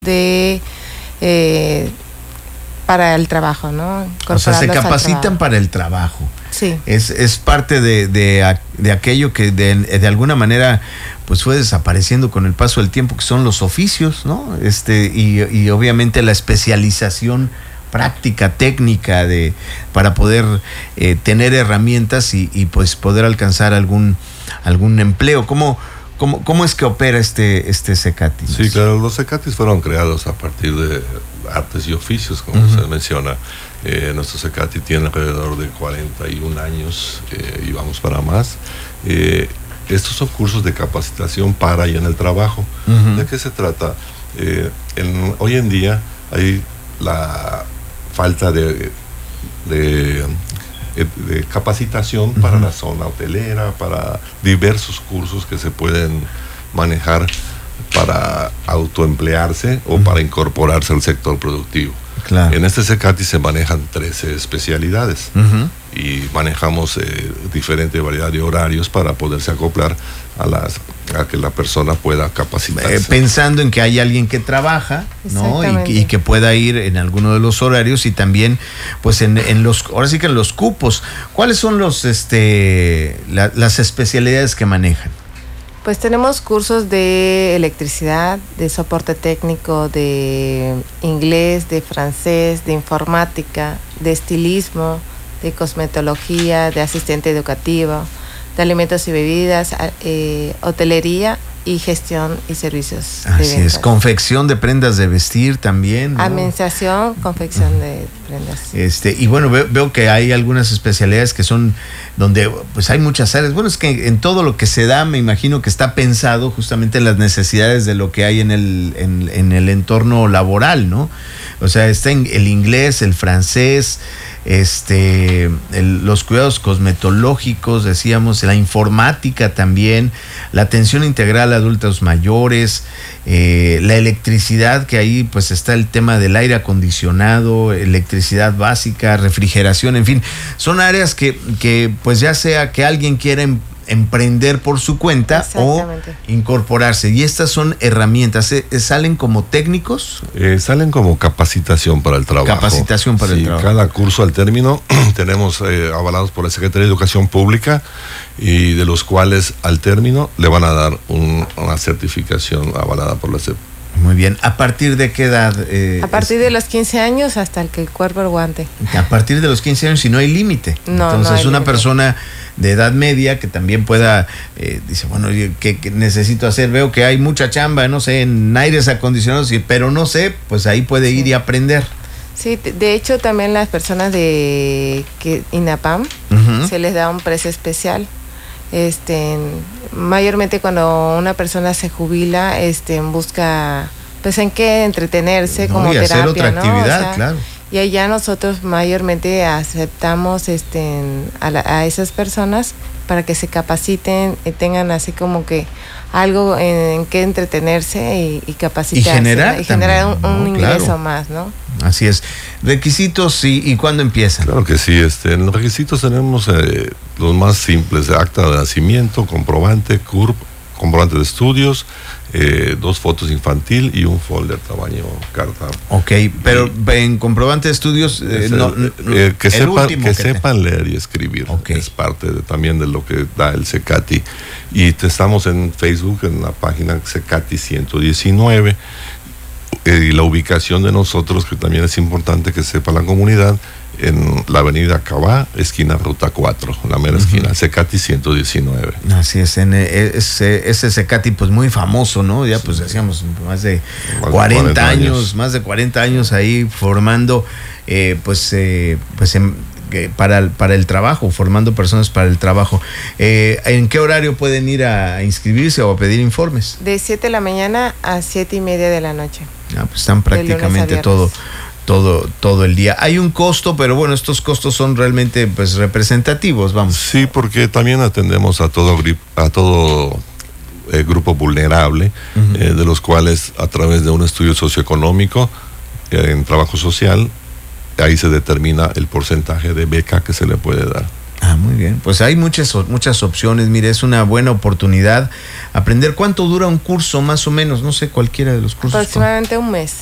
de para el trabajo, ¿no? O sea, se capacitan para el trabajo. Sí. Es parte de aquello que de alguna manera pues fue desapareciendo con el paso del tiempo, que son los oficios, ¿no? Y obviamente la especialización práctica, técnica para poder tener herramientas y pues poder alcanzar algún empleo. ¿Cómo es que opera este CECATI? Sí, claro, los CECATIs fueron creados a partir de artes y oficios, como se menciona. Nuestro CECATI tiene alrededor de 41 años y vamos para más. Estos son cursos de capacitación para y en el trabajo. ¿De qué se trata? Hoy en día hay la falta de capacitación para la zona hotelera, para diversos cursos que se pueden manejar para autoemplearse o para incorporarse al sector productivo. Claro. En este CECATI se manejan 13 especialidades y manejamos diferente variedad de horarios para poderse acoplar a que la persona pueda capacitarse. Pensando en que hay alguien que trabaja, ¿no? Y que pueda ir en alguno de los horarios y también, pues ahora sí que en los cupos. ¿Cuáles son las especialidades que manejan? Pues tenemos cursos de electricidad, de soporte técnico, de inglés, de francés, de informática, de estilismo, de cosmetología, de asistente educativo, de alimentos y bebidas, hotelería y gestión y servicios. Así es, confección de prendas de vestir también, ¿no? Administración, confección de prendas. Y bueno, veo que hay algunas especialidades que son donde pues hay muchas áreas. Bueno, es que en todo lo que se da, me imagino que está pensado justamente en las necesidades de lo que hay en el entorno laboral, ¿no? O sea, está en el inglés, el francés, los cuidados cosmetológicos, decíamos, la informática también, la atención integral a adultos mayores, la electricidad, que ahí pues está el tema del aire acondicionado, electricidad básica, refrigeración, en fin, son áreas que pues ya sea que alguien quiera emprender por su cuenta o incorporarse, y estas son herramientas. ¿Salen como técnicos? Salen como capacitación para el trabajo. Capacitación para el trabajo. Cada curso al término tenemos avalados por la Secretaría de Educación Pública, y de los cuales al término le van a dar una certificación avalada por la SEP. Muy bien. ¿A partir de qué edad? A partir de los 15 años hasta el que el cuerpo aguante. A partir de los 15 años, si no hay límite. No, entonces, no hay una límite. persona de edad media que también pueda, dice, bueno, ¿qué necesito hacer? Veo que hay mucha chamba, no sé, en aires acondicionados, pero no sé, pues ahí puede ir y aprender. Sí, de hecho también las personas de INAPAM se les da un precio especial. Mayormente cuando una persona se jubila, busca pues en qué entretenerse, como y terapia, hacer otra actividad, o sea, claro. Y allá nosotros mayormente aceptamos a esas personas para que se capaciten y tengan así como que algo en que entretenerse y capacitarse. Y generar un ingreso claro. más, ¿no? Así es. Requisitos y ¿cuándo empiezan? Claro que sí. En los requisitos tenemos los más simples: acta de nacimiento, comprobante, CURP, comprobante de estudios, 2 fotos infantil y un folder tamaño carta. Ok, pero en comprobante de estudios que sepan leer y escribir. Okay. Es parte también de lo que da el CECATI. Y estamos en Facebook, en la página CECATI 119. Y la ubicación de nosotros, que también es importante que sepa la comunidad, en la avenida Cabá, esquina Ruta 4, la mera esquina, CECATI 119. Así es, ese CECATI pues muy famoso, ¿no? Ya pues decíamos, más de 40 años, más de 40 años ahí formando, para el trabajo, formando personas para el trabajo. ¿En qué horario pueden ir a inscribirse o a pedir informes? De 7 de la mañana a 7:30 de la noche. Pues están prácticamente todo el día. Hay un costo, pero bueno, estos costos son realmente pues representativos, vamos. Sí, porque también atendemos a todo grupo vulnerable, de los cuales a través de un estudio socioeconómico en trabajo social, ahí se determina el porcentaje de beca que se le puede dar. Ah, muy bien. Pues hay muchas opciones. Mire, es una buena oportunidad aprender. ¿Cuánto dura un curso más o menos? No sé, cualquiera de los cursos. Aproximadamente un mes.